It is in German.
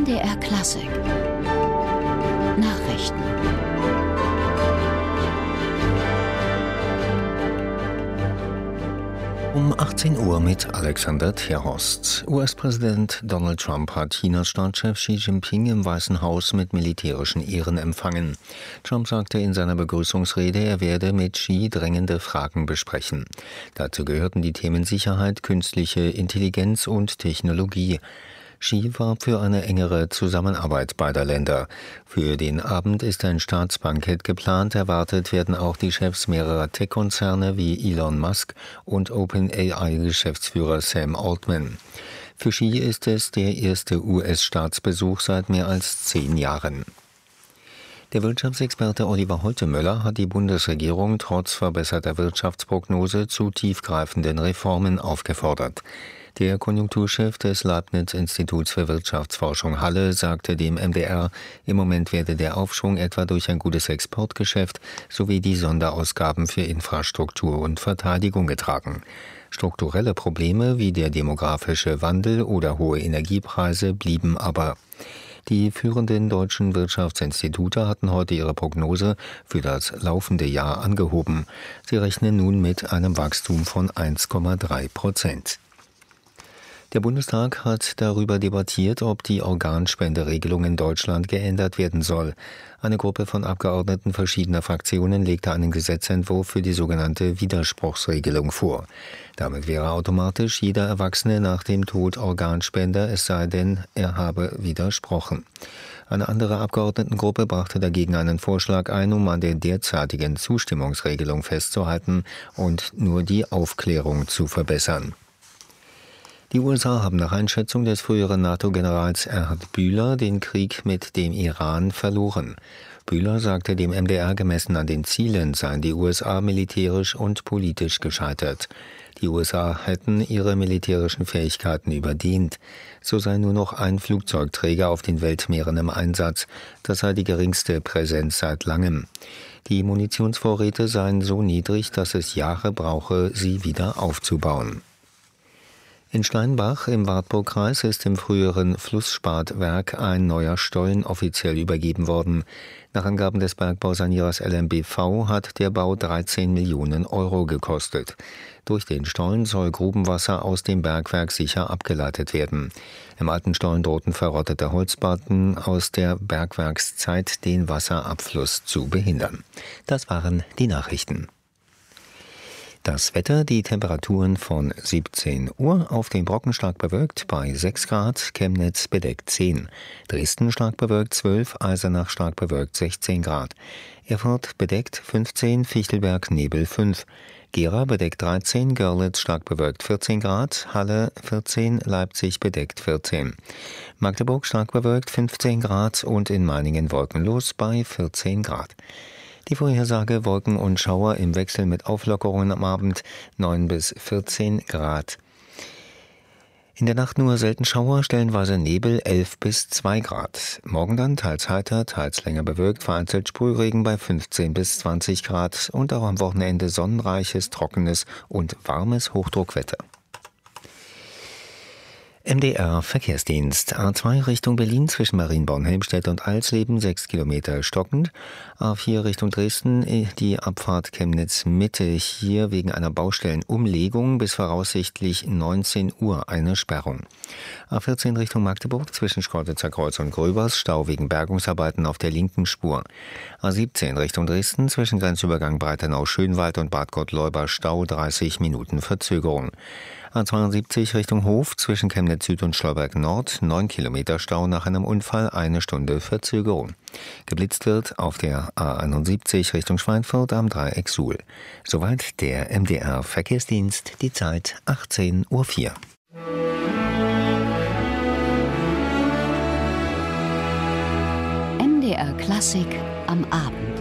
MDR Klassik Nachrichten. Um 18 Uhr mit Alexander Terhorst. US-Präsident Donald Trump hat Chinas Staatschef Xi Jinping im Weißen Haus mit militärischen Ehren empfangen. Trump sagte in seiner Begrüßungsrede, er werde mit Xi drängende Fragen besprechen. Dazu gehörten die Themen Sicherheit, künstliche Intelligenz und Technologie. Xi warb für eine engere Zusammenarbeit beider Länder. Für den Abend ist ein Staatsbankett geplant. Erwartet werden auch die Chefs mehrerer Tech-Konzerne wie Elon Musk und OpenAI-Geschäftsführer Sam Altman. Für Xi ist es der erste US-Staatsbesuch seit mehr als 10 Jahren. Der Wirtschaftsexperte Oliver Holtemöller hat die Bundesregierung trotz verbesserter Wirtschaftsprognose zu tiefgreifenden Reformen aufgefordert. Der Konjunkturchef des Leibniz-Instituts für Wirtschaftsforschung Halle sagte dem MDR, im Moment werde der Aufschwung etwa durch ein gutes Exportgeschäft sowie die Sonderausgaben für Infrastruktur und Verteidigung getragen. Strukturelle Probleme wie der demografische Wandel oder hohe Energiepreise blieben aber. Die führenden deutschen Wirtschaftsinstitute hatten heute ihre Prognose für das laufende Jahr angehoben. Sie rechnen nun mit einem Wachstum von 1,3%. Der Bundestag hat darüber debattiert, ob die Organspenderegelung in Deutschland geändert werden soll. Eine Gruppe von Abgeordneten verschiedener Fraktionen legte einen Gesetzentwurf für die sogenannte Widerspruchsregelung vor. Damit wäre automatisch jeder Erwachsene nach dem Tod Organspender, es sei denn, er habe widersprochen. Eine andere Abgeordnetengruppe brachte dagegen einen Vorschlag ein, um an der derzeitigen Zustimmungsregelung festzuhalten und nur die Aufklärung zu verbessern. Die USA haben nach Einschätzung des früheren NATO-Generals Erhard Bühler den Krieg mit dem Iran verloren. Bühler sagte dem MDR, gemessen an den Zielen seien die USA militärisch und politisch gescheitert. Die USA hätten ihre militärischen Fähigkeiten überdehnt. So sei nur noch ein Flugzeugträger auf den Weltmeeren im Einsatz. Das sei die geringste Präsenz seit langem. Die Munitionsvorräte seien so niedrig, dass es Jahre brauche, sie wieder aufzubauen. In Steinbach im Wartburgkreis ist im früheren Flussspadwerk ein neuer Stollen offiziell übergeben worden. Nach Angaben des Bergbausanierers LMBV hat der Bau 13 Millionen Euro gekostet. Durch den Stollen soll Grubenwasser aus dem Bergwerk sicher abgeleitet werden. Im alten Stollen drohten verrottete Holzplatten aus der Bergwerkszeit, den Wasserabfluss zu behindern. Das waren die Nachrichten. Das Wetter, die Temperaturen von 17 Uhr, auf dem Brocken stark bewölkt bei 6 Grad, Chemnitz bedeckt 10, Dresden stark bewölkt 12, Eisenach stark bewölkt 16 Grad, Erfurt bedeckt 15, Fichtelberg Nebel 5, Gera bedeckt 13, Görlitz stark bewölkt 14 Grad, Halle 14, Leipzig bedeckt 14, Magdeburg stark bewölkt 15 Grad und in Meiningen wolkenlos bei 14 Grad. Die Vorhersage: Wolken und Schauer im Wechsel mit Auflockerungen am Abend 9 bis 14 Grad. In der Nacht nur selten Schauer, stellenweise Nebel 11 bis 2 Grad. Morgen dann teils heiter, teils länger bewölkt, vereinzelt Sprühregen bei 15 bis 20 Grad und auch am Wochenende sonnenreiches, trockenes und warmes Hochdruckwetter. MDR Verkehrsdienst. A2 Richtung Berlin zwischen Marienborn-Helmstedt und Alsleben 6 Kilometer stockend. A4 Richtung Dresden die Abfahrt Chemnitz-Mitte. Hier wegen einer Baustellenumlegung bis voraussichtlich 19 Uhr eine Sperrung. A14 Richtung Magdeburg zwischen Schkeuditzer Kreuz und Gröbers Stau wegen Bergungsarbeiten auf der linken Spur. A17 Richtung Dresden zwischen Grenzübergang Breitenau-Schönwald und Bad Gottleuba Stau 30 Minuten Verzögerung. A72 Richtung Hof zwischen Chemnitz Süd und Schleuberg Nord 9 Kilometer Stau nach einem Unfall, 1 Stunde Verzögerung. Geblitzt wird auf der A71 Richtung Schweinfurt am Dreieck Suhl. Soweit der MDR Verkehrsdienst, die Zeit 18:04 Uhr. MDR Klassik am Abend.